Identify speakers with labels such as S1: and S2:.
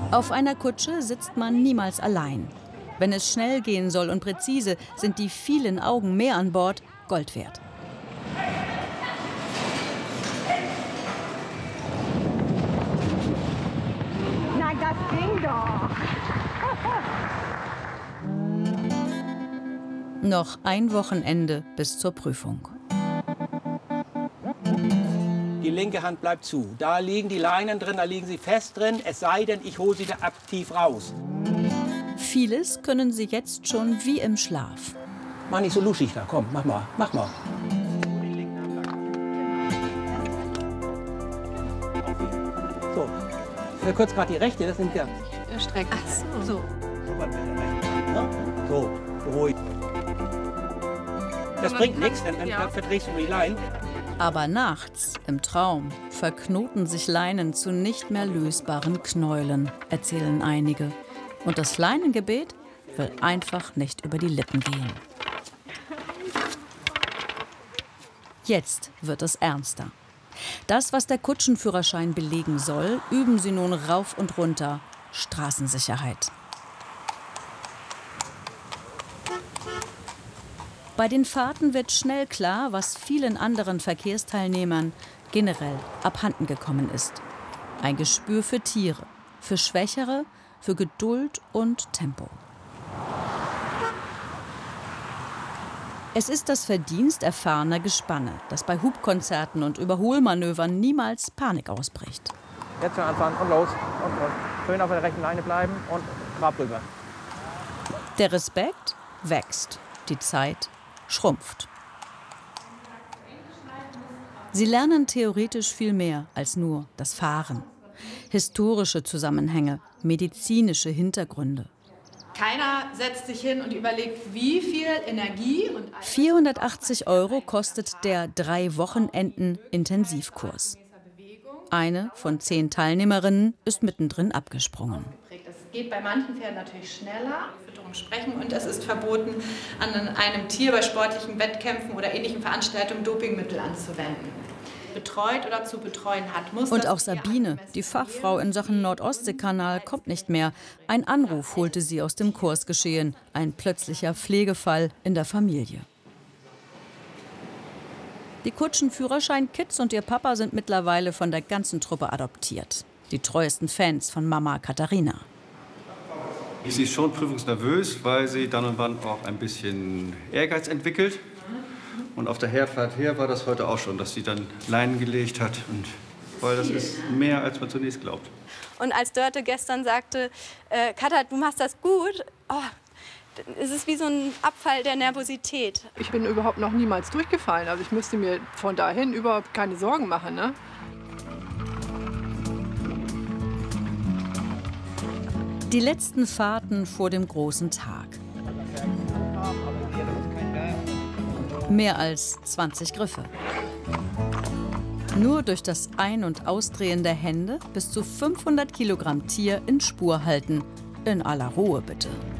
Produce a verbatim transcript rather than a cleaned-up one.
S1: Auf einer Kutsche sitzt man niemals allein. Wenn es schnell gehen soll und präzise, sind die vielen Augen mehr an Bord Gold wert.
S2: Na, das ging doch.
S1: Noch ein Wochenende bis zur Prüfung.
S3: Die linke Hand bleibt zu. Da liegen die Leinen drin, da liegen sie fest drin, es sei denn, ich hole sie da aktiv raus.
S1: Vieles können sie jetzt schon wie im Schlaf.
S3: Mach nicht so luschig da, komm, mach mal, mach mal. So, ich kurz gerade die rechte, das nimmt ja.
S4: Streckt. Ach so. So.
S3: So, beruhig. Das bringt nichts, dann, dann ja. verdrehst du die Leinen.
S1: Aber nachts, im Traum, verknoten sich Leinen zu nicht mehr lösbaren Knäulen, erzählen einige. Und das Leinengebet will einfach nicht über die Lippen gehen. Jetzt wird es ernster. Das, was der Kutschenführerschein belegen soll, üben sie nun rauf und runter. Straßensicherheit. Bei den Fahrten wird schnell klar, was vielen anderen Verkehrsteilnehmern generell abhanden gekommen ist. Ein Gespür für Tiere, für Schwächere, für Geduld und Tempo. Es ist das Verdienst erfahrener Gespanne, dass bei Hubkonzerten und Überholmanövern niemals Panik ausbricht.
S3: Jetzt schon anfahren und los. Und los. Schön auf der rechten Leine bleiben und grab rüber.
S1: Der Respekt wächst, die Zeit schrumpft. Sie lernen theoretisch viel mehr als nur das Fahren. Historische Zusammenhänge, medizinische Hintergründe.
S4: Keiner setzt sich hin und überlegt, wie viel Energie und
S1: vierhundertachtzig Euro kostet der drei Wochenenden Intensivkurs. Eine von zehn Teilnehmerinnen ist mittendrin abgesprungen.
S4: Es geht bei manchen Pferden natürlich schneller, Fütterung sprechen, und es ist verboten, an einem Tier bei sportlichen Wettkämpfen oder ähnlichen Veranstaltungen Dopingmittel anzuwenden. Betreut oder zu betreuen hat, muss
S1: Und auch Sabine, die Fachfrau in Sachen Nordostseekanal, kommt nicht mehr. Ein Anruf holte sie aus dem Kursgeschehen, ein plötzlicher Pflegefall in der Familie. Die Kutschenführerschein-Kids und ihr Papa sind mittlerweile von der ganzen Truppe adoptiert. Die treuesten Fans von Mama Katharina.
S5: Sie ist schon prüfungsnervös, weil sie dann und wann auch ein bisschen Ehrgeiz entwickelt. Und auf der Herfahrt her war das heute auch schon, dass sie dann Leinen gelegt hat. Und weil das ist mehr, als man zunächst glaubt.
S6: Und als Dörte gestern sagte, äh, Katha, du machst das gut, oh, es ist wie so ein Abfall der Nervosität.
S7: Ich bin überhaupt noch niemals durchgefallen. Also ich müsste mir von dahin überhaupt keine Sorgen machen, ne?
S1: Die letzten Fahrten vor dem großen Tag. Mehr als zwanzig Griffe. Nur durch das Ein- und Ausdrehen der Hände bis zu fünfhundert Kilogramm Tier in Spur halten. In aller Ruhe bitte.